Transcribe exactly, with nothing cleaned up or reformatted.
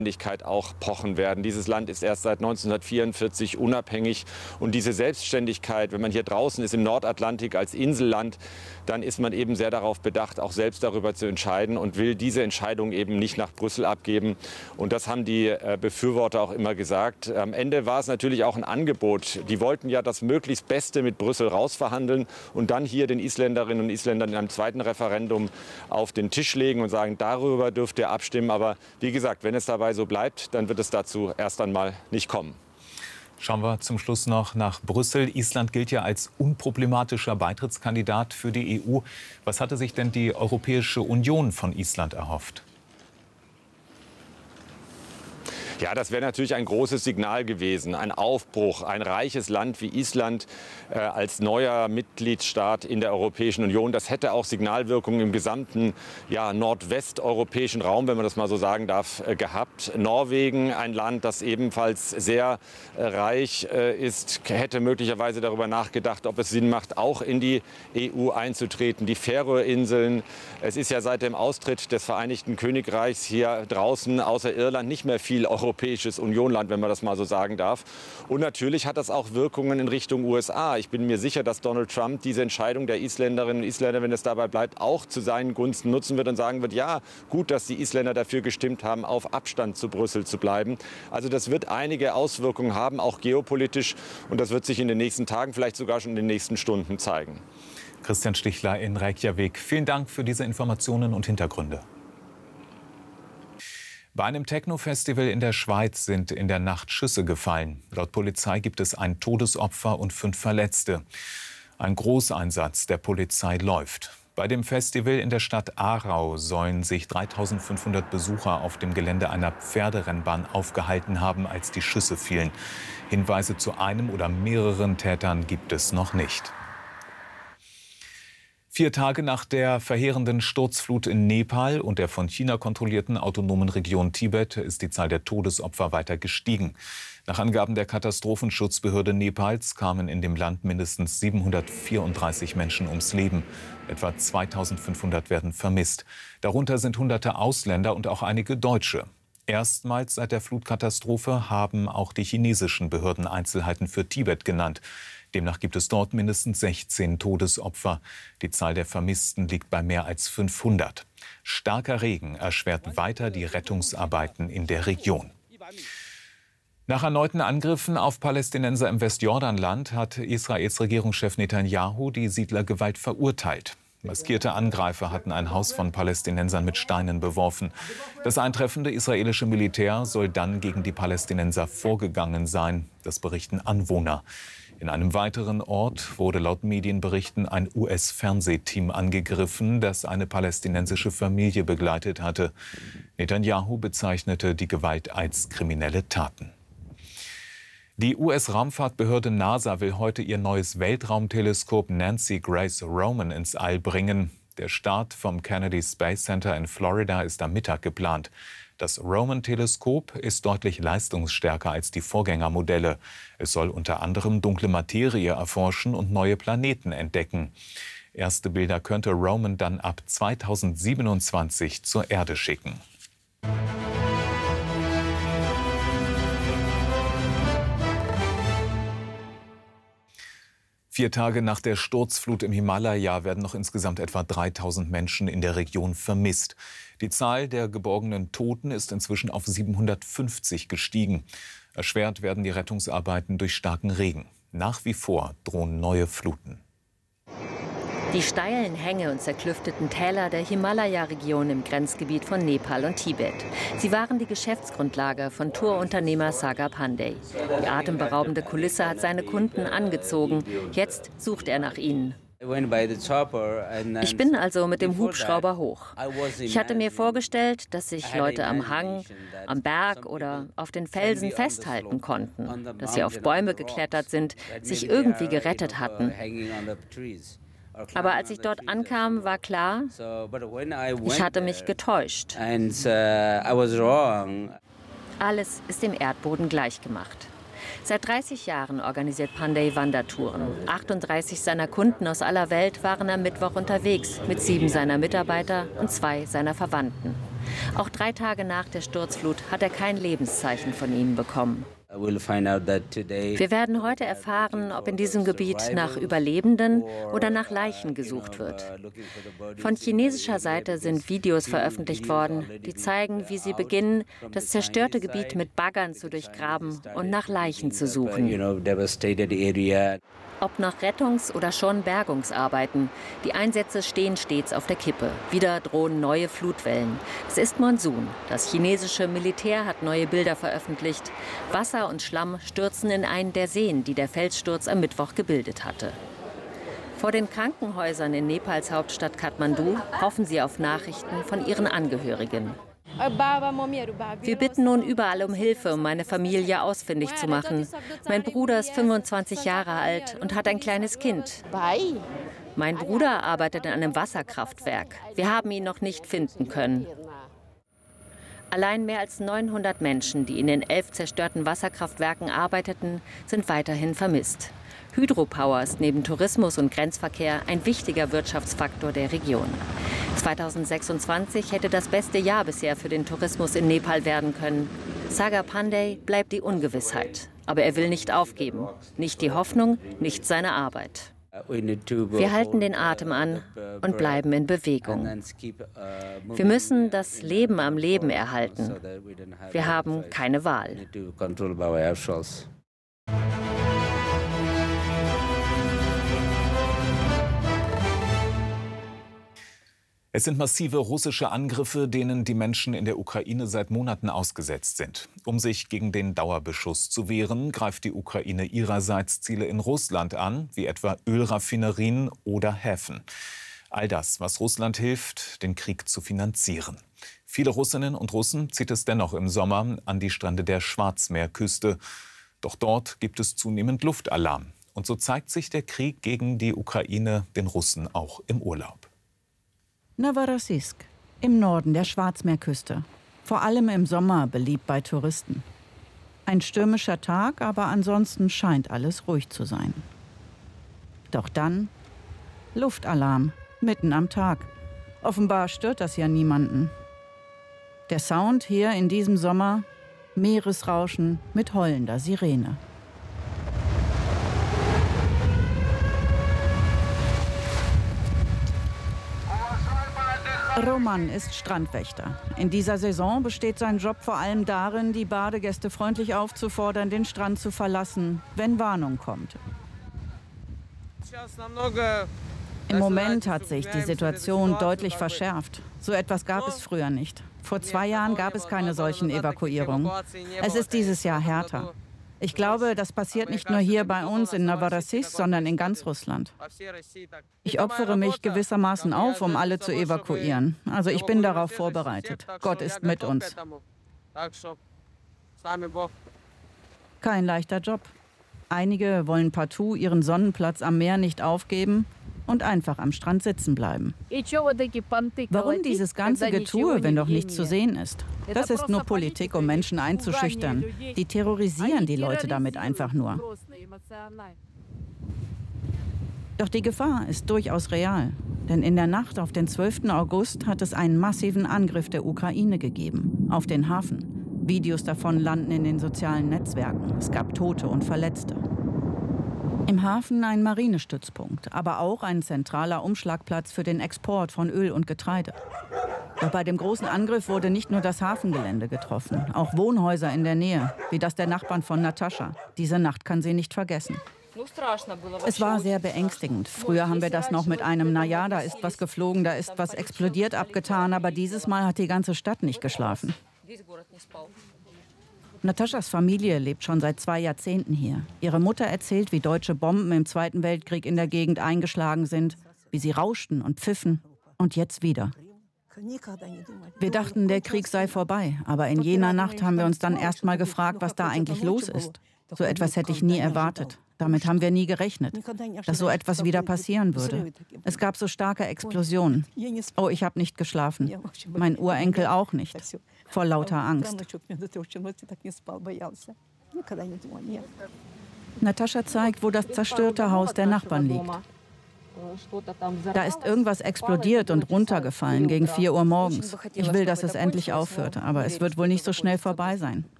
auch pochen werden. Dieses Land ist erst seit neunzehnhundertvierundvierzig unabhängig und diese Selbstständigkeit, wenn man hier draußen ist im Nordatlantik als Inselland, dann ist man eben sehr darauf bedacht, auch selbst darüber zu entscheiden und will diese Entscheidung eben nicht nach Brüssel abgeben. Und das haben die Befürworter auch immer gesagt. Am Ende war es natürlich auch ein Angebot. Die wollten ja das möglichst Beste mit Brüssel rausverhandeln und dann hier den Isländerinnen und Isländern in einem zweiten Referendum auf den Tisch legen und sagen, darüber dürft ihr abstimmen. Aber wie gesagt, wenn es dabei so bleibt, dann wird es dazu erst einmal nicht kommen. Schauen wir zum Schluss noch nach Brüssel. Island gilt ja als unproblematischer Beitrittskandidat für die E U. Was hatte sich denn die Europäische Union von Island erhofft? Ja, das wäre natürlich ein großes Signal gewesen, ein Aufbruch, ein reiches Land wie Island äh, als neuer Mitgliedstaat in der Europäischen Union. Das hätte auch Signalwirkungen im gesamten ja, nordwesteuropäischen Raum, wenn man das mal so sagen darf, äh, gehabt. Norwegen, ein Land, das ebenfalls sehr äh, reich äh, ist, hätte möglicherweise darüber nachgedacht, ob es Sinn macht, auch in die E U einzutreten. Die Färöerinseln, es ist ja seit dem Austritt des Vereinigten Königreichs hier draußen außer Irland nicht mehr viel Europäisches Unionland, wenn man das mal so sagen darf. Und natürlich hat das auch Wirkungen in Richtung U S A. Ich bin mir sicher, dass Donald Trump diese Entscheidung der Isländerinnen und Isländer, wenn es dabei bleibt, auch zu seinen Gunsten nutzen wird und sagen wird, ja, gut, dass die Isländer dafür gestimmt haben, auf Abstand zu Brüssel zu bleiben. Also das wird einige Auswirkungen haben, auch geopolitisch. Und das wird sich in den nächsten Tagen, vielleicht sogar schon in den nächsten Stunden zeigen. Christian Stichler in Reykjavik. Vielen Dank für diese Informationen und Hintergründe. Bei einem Techno-Festival in der Schweiz sind in der Nacht Schüsse gefallen. Laut Polizei gibt es ein Todesopfer und fünf Verletzte. Ein Großeinsatz der Polizei läuft. Bei dem Festival in der Stadt Aarau sollen sich dreitausendfünfhundert Besucher auf dem Gelände einer Pferderennbahn aufgehalten haben, als die Schüsse fielen. Hinweise zu einem oder mehreren Tätern gibt es noch nicht. Vier Tage nach der verheerenden Sturzflut in Nepal und der von China kontrollierten autonomen Region Tibet ist die Zahl der Todesopfer weiter gestiegen. Nach Angaben der Katastrophenschutzbehörde Nepals kamen in dem Land mindestens siebenhundertvierunddreißig Menschen ums Leben. Etwa zweitausendfünfhundert werden vermisst. Darunter sind hunderte Ausländer und auch einige Deutsche. Erstmals seit der Flutkatastrophe haben auch die chinesischen Behörden Einzelheiten für Tibet genannt. Demnach gibt es dort mindestens sechzehn Todesopfer. Die Zahl der Vermissten liegt bei mehr als fünfhundert. Starker Regen erschwert weiter die Rettungsarbeiten in der Region. Nach erneuten Angriffen auf Palästinenser im Westjordanland hat Israels Regierungschef Netanyahu die Siedlergewalt verurteilt. Maskierte Angreifer hatten ein Haus von Palästinensern mit Steinen beworfen. Das eintreffende israelische Militär soll dann gegen die Palästinenser vorgegangen sein. Das berichten Anwohner. In einem weiteren Ort wurde laut Medienberichten ein U S-Fernsehteam angegriffen, das eine palästinensische Familie begleitet hatte. Netanyahu bezeichnete die Gewalt als kriminelle Taten. Die U S-Raumfahrtbehörde NASA will heute ihr neues Weltraumteleskop Nancy Grace Roman ins All bringen. Der Start vom Kennedy Space Center in Florida ist am Mittag geplant. Das Roman-Teleskop ist deutlich leistungsstärker als die Vorgängermodelle. Es soll unter anderem dunkle Materie erforschen und neue Planeten entdecken. Erste Bilder könnte Roman dann ab zweitausendsiebenundzwanzig zur Erde schicken. Vier Tage nach der Sturzflut im Himalaya werden noch insgesamt etwa dreitausend Menschen in der Region vermisst. Die Zahl der geborgenen Toten ist inzwischen auf siebenhundertfünfzig gestiegen. Erschwert werden die Rettungsarbeiten durch starken Regen. Nach wie vor drohen neue Fluten. Die steilen Hänge und zerklüfteten Täler der Himalaya-Region im Grenzgebiet von Nepal und Tibet. Sie waren die Geschäftsgrundlage von Tourunternehmer Sagar Pandey. Die atemberaubende Kulisse hat seine Kunden angezogen. Jetzt sucht er nach ihnen. Ich bin also mit dem Hubschrauber hoch. Ich hatte mir vorgestellt, dass sich Leute am Hang, am Berg oder auf den Felsen festhalten konnten, dass sie auf Bäume geklettert sind, sich irgendwie gerettet hatten. Aber als ich dort ankam, war klar, ich hatte mich getäuscht. Alles ist dem Erdboden gleichgemacht. Seit dreißig Jahren organisiert Pandey Wandertouren. achtunddreißig seiner Kunden aus aller Welt waren am Mittwoch unterwegs, mit sieben seiner Mitarbeiter und zwei seiner Verwandten. Auch drei Tage nach der Sturzflut hat er kein Lebenszeichen von ihnen bekommen. Wir werden heute erfahren, ob in diesem Gebiet nach Überlebenden oder nach Leichen gesucht wird. Von chinesischer Seite sind Videos veröffentlicht worden, die zeigen, wie sie beginnen, das zerstörte Gebiet mit Baggern zu durchgraben und nach Leichen zu suchen. Ob nach Rettungs- oder schon Bergungsarbeiten, die Einsätze stehen stets auf der Kippe. Wieder drohen neue Flutwellen. Es ist Monsun. Das chinesische Militär hat neue Bilder veröffentlicht. Wasser und Schlamm stürzen in einen der Seen, die der Felssturz am Mittwoch gebildet hatte. Vor den Krankenhäusern in Nepals Hauptstadt Kathmandu hoffen sie auf Nachrichten von ihren Angehörigen. Wir bitten nun überall um Hilfe, um meine Familie ausfindig zu machen. Mein Bruder ist fünfundzwanzig Jahre alt und hat ein kleines Kind. Mein Bruder arbeitet in einem Wasserkraftwerk. Wir haben ihn noch nicht finden können. Allein mehr als neunhundert Menschen, die in den elf zerstörten Wasserkraftwerken arbeiteten, sind weiterhin vermisst. Hydropower ist neben Tourismus und Grenzverkehr ein wichtiger Wirtschaftsfaktor der Region. zweitausendsechsundzwanzig hätte das beste Jahr bisher für den Tourismus in Nepal werden können. Sagar Pandey bleibt die Ungewissheit. Aber er will nicht aufgeben. Nicht die Hoffnung, nicht seine Arbeit. Wir halten den Atem an und bleiben in Bewegung. Wir müssen das Leben am Leben erhalten. Wir haben keine Wahl. Es sind massive russische Angriffe, denen die Menschen in der Ukraine seit Monaten ausgesetzt sind. Um sich gegen den Dauerbeschuss zu wehren, greift die Ukraine ihrerseits Ziele in Russland an, wie etwa Ölraffinerien oder Häfen. All das, was Russland hilft, den Krieg zu finanzieren. Viele Russinnen und Russen zieht es dennoch im Sommer an die Strände der Schwarzmeerküste. Doch dort gibt es zunehmend Luftalarm. Und so zeigt sich der Krieg gegen die Ukraine den Russen auch im Urlaub. Novorossiysk, im Norden der Schwarzmeerküste. Vor allem im Sommer beliebt bei Touristen. Ein stürmischer Tag, aber ansonsten scheint alles ruhig zu sein. Doch dann Luftalarm, mitten am Tag. Offenbar stört das ja niemanden. Der Sound hier in diesem Sommer, Meeresrauschen mit heulender Sirene. Roman ist Strandwächter. In dieser Saison besteht sein Job vor allem darin, die Badegäste freundlich aufzufordern, den Strand zu verlassen, wenn Warnung kommt. Im Moment hat sich die Situation deutlich verschärft. So etwas gab es früher nicht. Vor zwei Jahren gab es keine solchen Evakuierungen. Es ist dieses Jahr härter. Ich glaube, das passiert nicht nur hier bei uns in Novorossiysk, sondern in ganz Russland. Ich opfere mich gewissermaßen auf, um alle zu evakuieren. Also ich bin darauf vorbereitet. Gott ist mit uns. Kein leichter Job. Einige wollen partout ihren Sonnenplatz am Meer nicht aufgeben und einfach am Strand sitzen bleiben. Warum dieses ganze Getue, wenn doch nichts zu sehen ist? Das ist nur Politik, um Menschen einzuschüchtern. Die terrorisieren die Leute damit einfach nur. Doch die Gefahr ist durchaus real. Denn in der Nacht auf den zwölften August hat es einen massiven Angriff der Ukraine gegeben, auf den Hafen. Videos davon landen in den sozialen Netzwerken. Es gab Tote und Verletzte. Im Hafen ein Marinestützpunkt, aber auch ein zentraler Umschlagplatz für den Export von Öl und Getreide. Doch bei dem großen Angriff wurde nicht nur das Hafengelände getroffen, auch Wohnhäuser in der Nähe, wie das der Nachbarn von Natascha. Diese Nacht kann sie nicht vergessen. Es war sehr beängstigend. Früher haben wir das noch mit einem, naja, da ist was geflogen, da ist was explodiert abgetan, aber dieses Mal hat die ganze Stadt nicht geschlafen. Nataschas Familie lebt schon seit zwei Jahrzehnten hier. Ihre Mutter erzählt, wie deutsche Bomben im Zweiten Weltkrieg in der Gegend eingeschlagen sind, wie sie rauschten und pfiffen und jetzt wieder. Wir dachten, der Krieg sei vorbei, aber in jener Nacht haben wir uns dann erst mal gefragt, was da eigentlich los ist. So etwas hätte ich nie erwartet. Damit haben wir nie gerechnet, dass so etwas wieder passieren würde. Es gab so starke Explosionen. Oh, ich habe nicht geschlafen. Mein Urenkel auch nicht. Vor lauter Angst. Natascha zeigt, wo das zerstörte Haus der Nachbarn liegt. Da ist irgendwas explodiert und runtergefallen gegen vier Uhr morgens. Ich will, dass es endlich aufhört, aber es wird wohl nicht so schnell vorbei sein.